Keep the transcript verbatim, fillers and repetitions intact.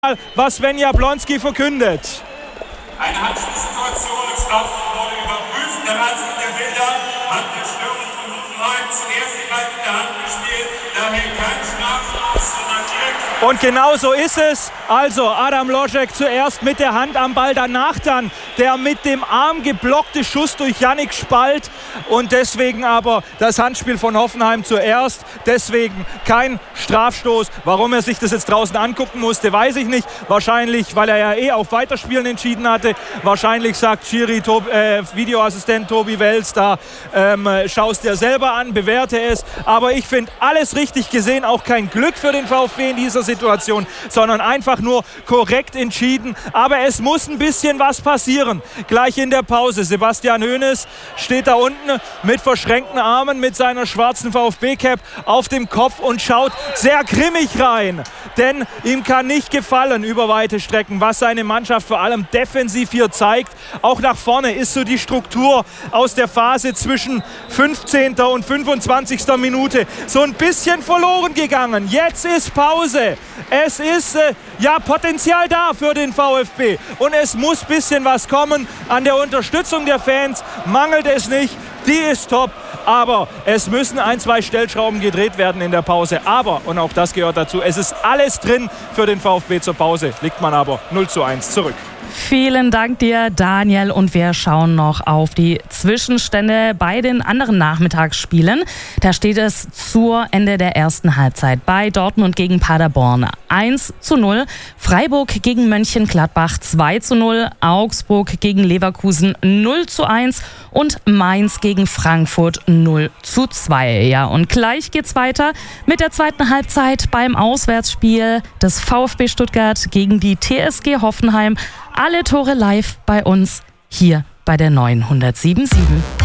was Sven Jablonski verkündet. Eine Handschuhsituation im Strafraum wurde überprüft. Der Ansicht der Bilder hat der Stürmer von Hoffenheim zuerst die Ball mit der Hand gespielt. Daher kein Strafstoß, sondern direkt. Und genau so ist es. Also Adam Loschek zuerst mit der Hand am Ball, danach dann der mit dem Arm geblockte Schuss durch Yannick Spalt. Und deswegen aber das Handspiel von Hoffenheim zuerst. Deswegen kein Strafstoß. Warum er sich das jetzt draußen angucken musste, weiß ich nicht. Wahrscheinlich, weil er ja eh auf Weiterspielen entschieden hatte. Wahrscheinlich sagt Schiri, Tob, äh, Videoassistent Tobi Wels, da ähm, schaust dir selber an, bewerte es. Aber ich finde alles richtig gesehen. Auch kein Glück für den VfB in dieser Situation, sondern einfach nur korrekt entschieden. Aber es muss ein bisschen was passieren. Gleich in der Pause. Sebastian Hoeneß steht da unten mit verschränkten Armen, mit seiner schwarzen VfB-Cap auf dem Kopf und schaut sehr grimmig rein. Denn ihm kann nicht gefallen über weite Strecken, was seine Mannschaft vor allem defensiv hier zeigt. Auch nach vorne ist so die Struktur aus der Phase zwischen fünfzehnter und fünfundzwanzigster Minute so ein bisschen verloren gegangen. Jetzt ist Pause. Es ist äh, ja Potenzial da für den VfB. Und es muss ein bisschen was kommen. An der Unterstützung der Fans mangelt es nicht. Die ist top. Aber es müssen ein, zwei Stellschrauben gedreht werden in der Pause. Aber, und auch das gehört dazu, es ist alles drin für den VfB zur Pause. Liegt man aber null zu eins zurück. Vielen Dank dir, Daniel. Und wir schauen noch auf die Zwischenstände bei den anderen Nachmittagsspielen. Da steht es zu Ende der ersten Halbzeit bei Dortmund gegen Paderborn eins zu null, Freiburg gegen Mönchengladbach zwei zu null, Augsburg gegen Leverkusen null zu eins und Mainz gegen Frankfurt null zu zwei. Ja, und gleich geht's weiter mit der zweiten Halbzeit beim Auswärtsspiel des VfB Stuttgart gegen die T S G Hoffenheim. Alle Tore live bei uns hier bei der neunhundertsieben Komma sieben.